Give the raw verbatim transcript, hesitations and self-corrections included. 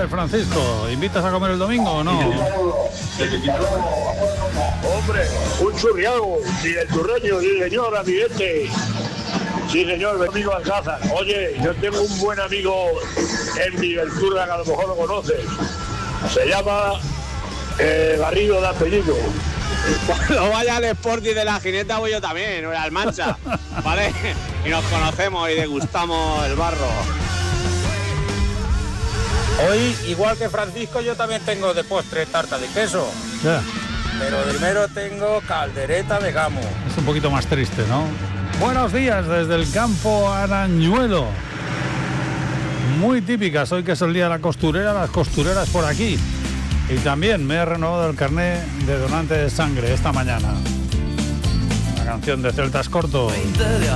ver, Francisco, ¿invitas a comer el domingo o no? Hombre, un churriago, y el churreño, sí señor, amiguete. Sí señor, amigo Alcázar. Oye, yo tengo un buen amigo en Vivelturra que a lo mejor lo conoces. Se llama eh, Garrido de apellido. Cuando vaya al Sporting de la Gineta voy yo también, o al Mancha, ¿vale? Y nos conocemos y degustamos el barro. Hoy, igual que Francisco, yo también tengo de postre tarta de queso. Ya. Pero primero tengo caldereta de gamo. Es un poquito más triste, ¿no? Buenos días desde el campo Arañuelo. Muy típicas, hoy que es el día de la costurera, las costureras por aquí. Y también me he renovado el carné de donante de sangre esta mañana. La canción de Celtas Cortos.